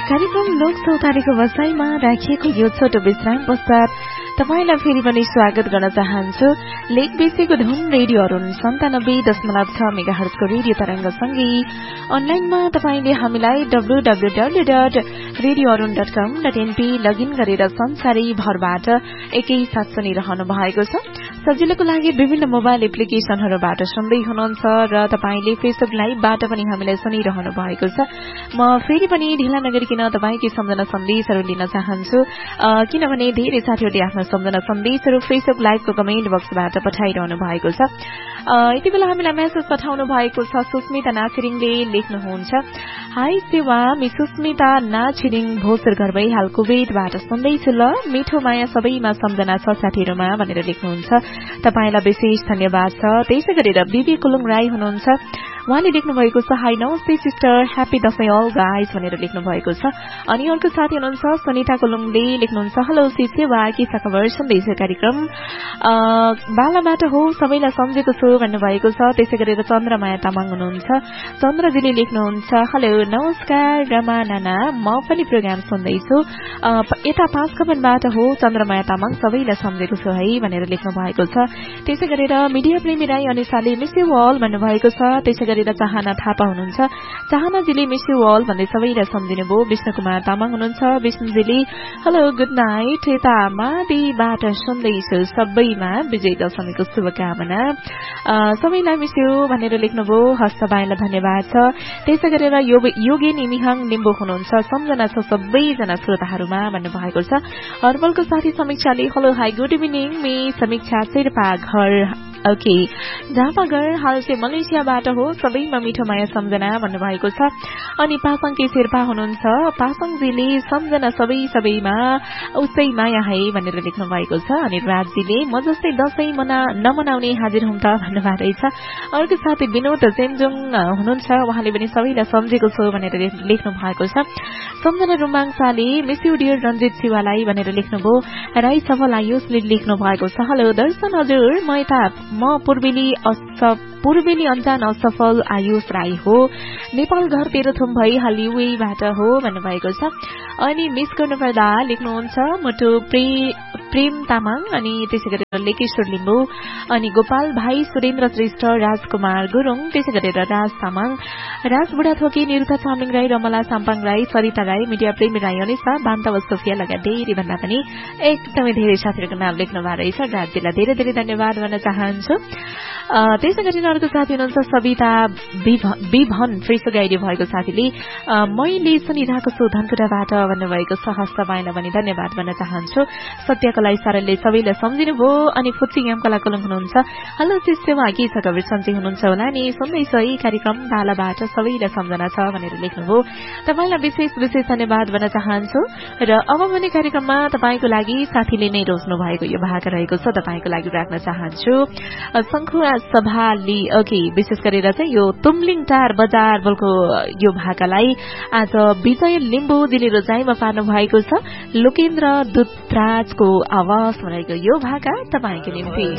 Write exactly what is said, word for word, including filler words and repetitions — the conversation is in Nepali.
कार्यक्रम लोक सौतारीको बसाइमा राखिएको यो छोटो विश्राम पश्चात तपाईलाई फेरि पनि स्वागत गर्न चाहन्छु। लेक बेसीको धुन रेडियो अरुण सन्तानब्बे दशमलव छ मेगाहर्जको रेडियो तरंगसँगै अनलाइनमा तपाईले हामीलाई W W W dot radio Arun dot कम डट एनपी लगइन गरेर संसारै भरबाट एकैसाथ सुनिरहनु भएको छ। सजिलोको लागि विभिन्न मोबाइल एप्लिकेशनहरूबाट सुन्दै हुनुहुन्छ र तपाईले फेसबुक लाइभबाट पनि हामीलाई सुनिरहनु भएको छ। म फेरि पनि ढिला नगरिकन तपाईकै सम्झना सन्देशहरू लिन चाहन्छु, किनभने धेरै साथीहरूले आफ्नो सम्झना सन्देशहरू फेसबुक लाइभको कमेन्ट बक्सबाट पठाइरहनु भएको छ। यति बेला हामीलाई मेसेज पठाउनु भएको छ। सुस्मिता नाछिरिङले लेख्नुहुन्छ, हाई सेवा, मि सुस्मिता नाछिरिङ भोसर घर भई हाल कुवेतबाट सुन्दैछु ल, मिठो माया सबैमा सम्झना छ साथीहरूमा भनेर लेख्नुहुन्छ। तपाईलाई विशेष धन्यवाद छ। त्यसै गरेर बिबी कुलुङ राई हुनुहुन्छ, उहाँले लेख्नु भएको छ, हाई नमस्ते sister, happy Dashain all guys भनेर लेख्नु भएको छ। अनि अर्को साथी हुनुहुन्छ सुनिता कुलुङले लेख्नुहुन्छ, हेलो सिसेवा, के छ खबर, सुन्दैछु कार्यक्रम बालाबाट हो, सबैलाई सम्झेको छु भन्नुभएको छ। त्यसै गरेर चन्द्रमाया तामाङ हुनुहुन्छ, चन्द्रजीले लेख्नुहुन्छ, हेलो नमस्कार रमा नाना, म पनि प्रोग्राम सुन्दैछु, यता पाँच कमनबाट हो चन्द्रमाया तामाङ, सबैलाई सम्झेको छु है भनेर लेख्नु भएको छ। त्यसै गरेर मिडिया प्रेमी राई अनुसारले मिस यु अल भन्नुभएको छ। त्यसै गरेर चाहना थापा हुनुहुन्छ, चाहनाजीले मिस यु अल भन्दै सबैलाई सम्झिनुभयो। विष्णु कुमार तामाङ हुनुहुन्छ, विष्णुजीले हेलो गुड नाइट, यता माडीबाट सुन्दैछु, सबैमा विजय दशमीको शुभकामना, सबैलाई मिस यु भनेर लेख्नुभयो। हस्त तपाईँलाई धन्यवाद छ। त्यसै गरेर योगेन इमिहाङ लिम्बू हुनुहुन्छ, सम्झना छ सबैजना श्रोताहरूमा भन्नुभएको छ। हर्बलको साथी समीक्षाले hello hi good evening, me समीक्षा शेर्पा घर ओके झापागर हाल चाहिँ मलेसियाबाट हो, सबैमा मिठो माया सम्झना भन्नुभएको छ। अनि पासाङ के शेर्पा हुनुहुन्छ, पासाङजीले सम्झना सबै सबैमा उसै माया है भनेर लेख्नु भएको छ। अनि राजजीले म जस्तै दशैं मना नमनाउने हाजिर हुँ त भन्नुभएको रहेछ। अर्को साथी विनोद चेन्जुङ हुनुहुन्छ, उहाँले पनि सबैलाई सम्झेको छु भनेर लेख्नु भएको छ। सम्झना रुमाङसाले मिस यु डियर रञ्जित शिवालाई भनेर लेख्नुभयो। राई सफल आयुषले लेख्नु भएको छ, हेलो दर्शन हजुर, म यता म पूर्वेली पूर्वेली अन्जान असफल आयुष राई हो, नेपाल घर तेह्रथुम भई हाल युएबाट हो भन्नुभएको छ। अनि मिस गर्नुपर्दा लेख्नुहुन्छ मुटु प्रेम तामाङ, अनि त्यसै गरेर लेकेश्वर लिम्बू, अनि गोपाल भाइ, सुरेन्द्र श्रेष्ठ, राजकुमार गुरुङ, त्यसै गरेर राज तामाङ, राज बुढाथोकी, निरुता चामलिङ राई, रमला साम्पाङ राई, सरिता राई, मिडिया प्रेमी राई अनिसा, बान्तव सोफिया लगायत धेरै भन्दा पनि एकदमै धेरै साथीहरूको नाम लेख्नु भएको रहेछ। राजजीलाई धेरै धेरै धन्यवाद भन्न चाहन्छु। त्यसै गरेर अर्को साथी हुनुहुन्छ सविता विभन, फेसबुक आइडी भएको साथीले मैले सुनिरहेको छु धनकुटाबाट भन्नुभएको छ। हस्त तपाईँलाई पनि धन्यवाद भन्न चाहन्छु। सत्यकलाई सारले सबैलाई सम्झिनुभयो। अनि फुच्ची यामकला कुलुङ हुनुहुन्छ, हेलो शिष्यमा के छ खबर, सन्चै हुनुहुन्छ होला नि, सुन्दैछु है कार्यक्रम बालाबाट, सबैलाई सम्झना छ भनेर लेख्नुभयो। तपाईँलाई विशेष विशेष धन्यवाद भन्न चाहन्छु। र अब भने कार्यक्रममा तपाईँको लागि साथीले नै रोज्नु भएको यो भाग रहेको छ, तपाईँको लागि राख्न चाहन्छु। शङ्खुवा सभाली ओके विशेष गरेर चाहिँ यो तुमलिङ टार बजार बोलको यो भाकालाई आज विजय लिम्बूजीले रोजाइमा पार्नु भएको छ। लोकेन्द्र दुतराजको आवाज रहेको यो भाका तपाईँको निम्ति।